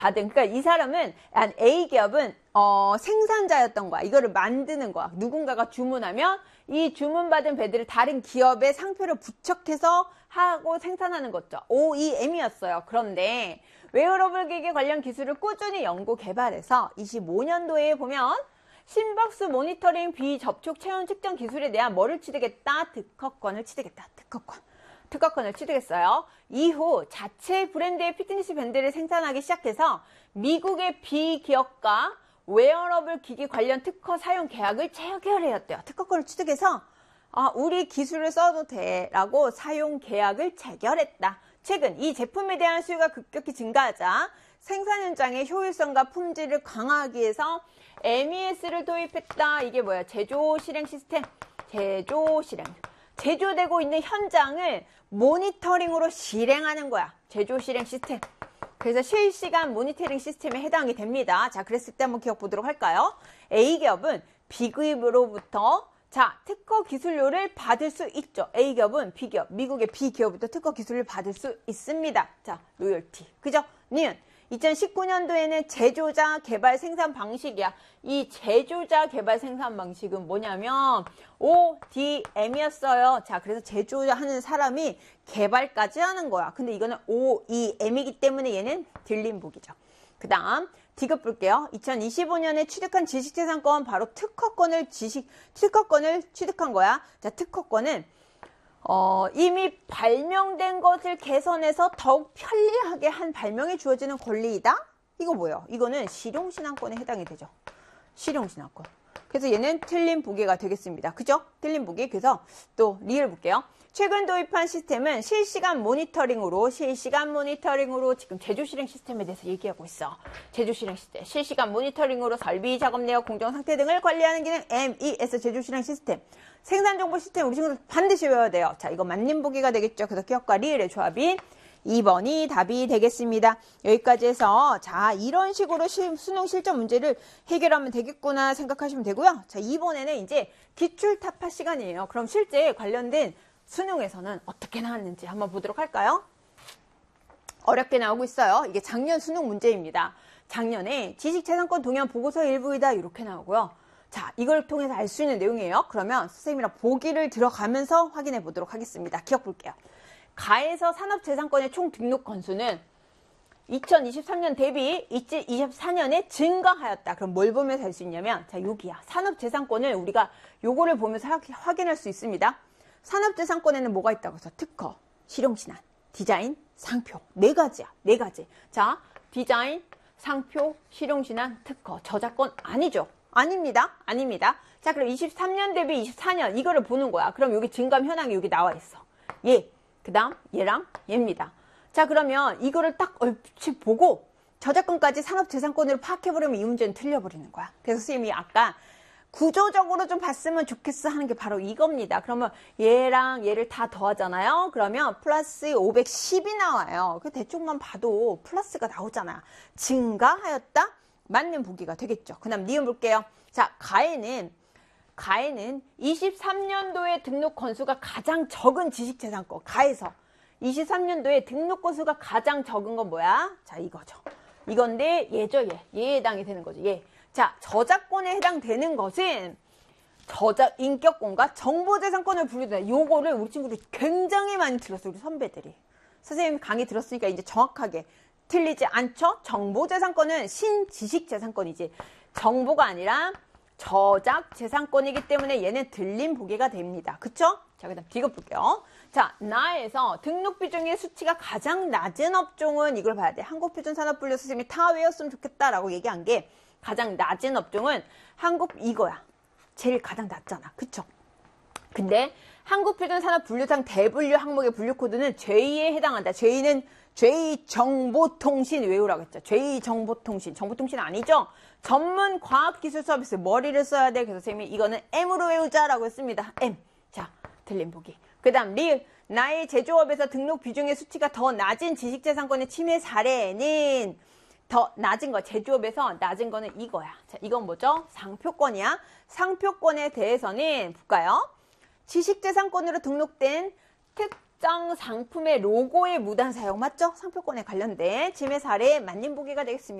받은, 그러니까 이 사람은, A기업은 생산자였던 거야. 이거를 만드는 거야. 누군가가 주문하면 이 주문받은 배들을 다른 기업의 상표를 부착해서 하고 생산하는 거죠. OEM이었어요. 그런데 웨어러블 기기 관련 기술을 꾸준히 연구 개발해서 25년도에 보면 심박수 모니터링 비접촉 체온 측정 기술에 대한 뭐를 취득했다? 특허권을 취득했다. 특허권을 취득했어요. 이후 자체 브랜드의 피트니스 밴드를 생산하기 시작해서 미국의 B기업과 웨어러블 기기 관련 특허 사용 계약을 체결하였대요. 특허권을 취득해서 우리 기술을 써도 돼 라고 사용 계약을 체결했다. 최근 이 제품에 대한 수요가 급격히 증가하자 생산 현장의 효율성과 품질을 강화하기 위해서 MES를 도입했다. 이게 뭐야? 제조 실행 시스템. 제조되고 있는 현장을 모니터링으로 실행하는 거야. 제조 실행 시스템. 그래서 실시간 모니터링 시스템에 해당이 됩니다. 자, 그랬을 때 한번 기억 보도록 할까요? A기업은 B기업으로부터 특허 기술료를 받을 수 있죠. A기업은 B기업, 미국의 B기업부터 특허 기술을 받을 수 있습니다. 자, 로열티. 그죠? 니은 2019년도에는 제조자 개발 생산 방식이야. 이 제조자 개발 생산 방식은 뭐냐면 ODM이었어요. 자, 그래서 제조하는 사람이 개발까지 하는 거야. 근데 이거는 OEM이기 때문에 얘는 들림북이죠. 그 다음 D급 볼게요. 2025년에 취득한 지식재산권 바로 특허권을 취득한 거야. 자, 특허권은 이미 발명된 것을 개선해서 더욱 편리하게 한 발명에 주어지는 권리이다? 이거 뭐예요? 이거는 실용신안권에 해당이 되죠. 실용신안권. 그래서 얘는 틀린 보기가 되겠습니다. 그죠? 틀린 보기. 그래서 또 리을 볼게요. 최근 도입한 시스템은 실시간 모니터링으로 지금 제조 실행 시스템에 대해서 얘기하고 있어. 제조 실행 시스템. 실시간 모니터링으로 설비, 작업 내역, 공정 상태 등을 관리하는 기능 MES 제조 실행 시스템. 생산 정보 시스템 우리 친구들 반드시 외워야 돼요. 자, 이거 맞는 보기가 되겠죠. 그래서 기억과 리을의 조합인 2번이 답이 되겠습니다. 여기까지 해서 자, 이런 식으로 수능 실전 문제를 해결하면 되겠구나 생각하시면 되고요. 자, 이번에는 이제 기출 타파 시간이에요. 그럼 실제 관련된 수능에서는 어떻게 나왔는지 한번 보도록 할까요? 어렵게 나오고 있어요. 이게 작년 수능 문제입니다. 작년에 지식재산권 동향 보고서 일부이다 이렇게 나오고요. 자, 이걸 통해서 알 수 있는 내용이에요. 그러면 선생님이랑 보기를 들어가면서 확인해 보도록 하겠습니다. 기억 볼게요. 가에서 산업재산권의 총 등록 건수는 2023년 대비 2024년에 증가하였다. 그럼 뭘 보면서 알 수 있냐면 자, 여기야. 산업재산권을 우리가 요거를 보면서 확인할 수 있습니다. 산업재산권에는 뭐가 있다고 해서 특허, 실용신안, 디자인, 상표. 네 가지야. 네 가지. 자, 디자인, 상표, 실용신안, 특허. 저작권 아니죠? 아닙니다. 자, 그럼 23년 대비 24년 이거를 보는 거야. 그럼 여기 증감 현황이 여기 나와 있어. 얘, 그 다음 얘랑 얘입니다. 자, 그러면 이거를 딱 얼핏 보고 저작권까지 산업재산권으로 파악해버리면 이 문제는 틀려버리는 거야. 그래서 선생님이 아까 구조적으로 좀 봤으면 좋겠어 하는 게 바로 이겁니다. 그러면 얘랑 얘를 다 더하잖아요. 그러면 플러스 510이 나와요. 그 대충만 봐도 플러스가 나오잖아. 증가하였다? 맞는 보기가 되겠죠. 그 다음 니은 볼게요. 자, 가에는 23년도에 등록 건수가 가장 적은 지식재산권. 가에서 23년도에 등록 건수가 가장 적은 건 뭐야? 자, 이거죠. 이건데 얘죠, 얘. 얘에 해당이 되는 거죠, 얘. 자, 저작권에 해당되는 것은 인격권과 정보재산권을 분류된다. 요거를 우리 친구들이 굉장히 많이 들었어요. 우리 선배들이. 선생님 강의 들었으니까 이제 정확하게 틀리지 않죠? 정보재산권은 신지식재산권이지. 정보가 아니라 저작재산권이기 때문에 얘는 들림 보기가 됩니다. 그쵸? 자, 그 다음 D급 볼게요. 자, 나에서 등록 비중의 수치가 가장 낮은 업종은 이걸 봐야 돼. 한국표준산업분류 선생님이 다 외웠으면 좋겠다라고 얘기한 게 가장 낮은 업종은 이거야. 제일 가장 낮잖아. 그쵸? 근데 한국표준산업분류상 대분류 항목의 분류 코드는 J에 해당한다. J는 J정보통신 외우라고 했죠. J정보통신. 정보통신 아니죠? 전문 과학기술 서비스. 머리를 써야 돼. 그래서 선생님이 이거는 M으로 외우자라고 했습니다. M. 자, 들림 보기. 그 다음 리을. 나의 제조업에서 등록 비중의 수치가 더 낮은 지식재산권의 침해 사례는 더 낮은 거, 제조업에서 낮은 거는 이거야. 자, 이건 뭐죠? 상표권이야. 상표권에 대해서는 볼까요? 지식재산권으로 등록된 특정 상품의 로고의 무단 사용 맞죠? 상표권에 관련된 침해 사례 만님 보기가 되겠습니다.